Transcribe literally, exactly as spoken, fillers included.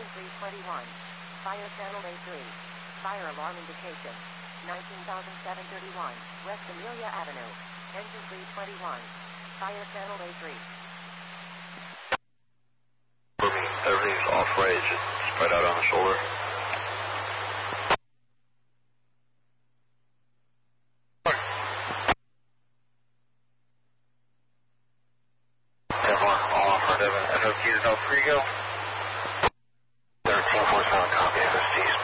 Engine three twenty-one. Fire channel A three. Fire alarm indication. nineteen thousand seven hundred thirty-one, West Amelia Avenue. Engine three twenty-one. Fire channel A three. Everything's off-right, just spread out on the shoulder. Devon, all off-right, Devon. F O Q to no free go. thirteen four seven, copy, F S T.